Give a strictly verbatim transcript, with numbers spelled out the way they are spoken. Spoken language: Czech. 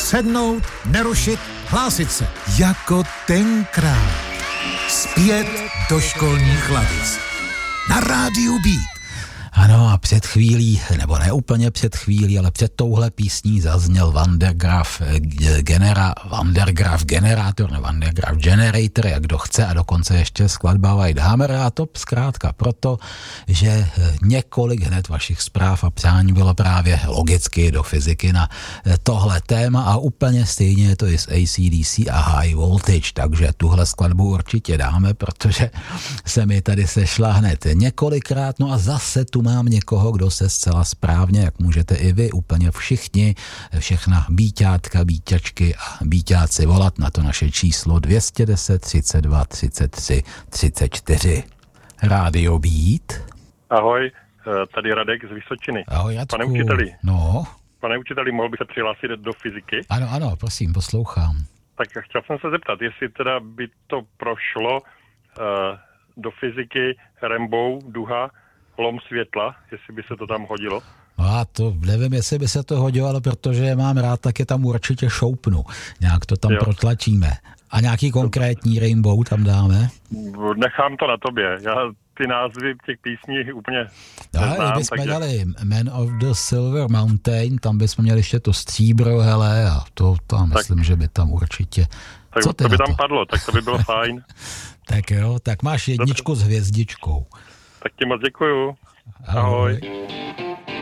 Sednout, nerušit, hlásit se. Jako tenkrát. Zpět do školních lavic. Na rádiu Beat. Ano, a před chvílí, nebo ne úplně před chvílí, ale před touhle písní zazněl Van der Graaf, genera, Van der Graaf generátor, ne Van der Graaf generator, jak kdo chce, a dokonce ještě skladba White Hammer, a to zkrátka proto, že několik hned vašich zpráv a přání bylo právě logicky do fyziky na tohle téma, a úplně stejně je to i s A C D C a High Voltage, takže tuhle skladbu určitě dáme, protože se mi tady sešla hned několikrát, no a zase tu mám někoho, kdo se zcela správně, jak můžete i vy, úplně všichni, všechna bíťátka, bíťačky a bíťáci volat na to naše číslo dvě stě deset, třicet dva, třicet tři, třicet čtyři. Rádio Beat. Ahoj, tady Radek z Vysočiny. Ahoj, Jacku. Pane učiteli. No. Pane učiteli, mohl bych se přihlásit do fyziky? Ano, ano, prosím, poslouchám. Tak chtěl jsem se zeptat, jestli teda by to prošlo uh, do fyziky Rainbow, duha, lom světla, jestli by se to tam hodilo. A to nevím, jestli by se to hodilo, protože je mám rád, tak je tam určitě šoupnu. Nějak to tam jo. protlačíme. A nějaký konkrétní Rainbow tam dáme? Nechám to na tobě. Já ty názvy těch písní úplně no, neznám. Kdybychom takže... dali Man of the Silver Mountain, tam bychom měli ještě to stříbro, hele, a to tam tak. Myslím, že by tam určitě... Tak Co to by tam to? padlo, tak to by bylo fajn. Tak jo, tak máš jedničku Dobře. S hvězdičkou. Tak ti moc děkuju. Ahoj. Ahoj.